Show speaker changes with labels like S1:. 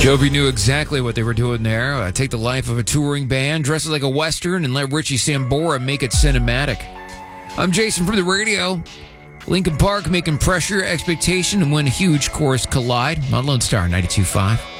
S1: Joby knew exactly what they were doing there. Take the life of a touring band, dress it like a Western, and let Richie Sambora make it cinematic. I'm Jason from the radio. Linkin Park making Pressure, Expectation, and When Huge Chorus Collide on Lone Star 92.5.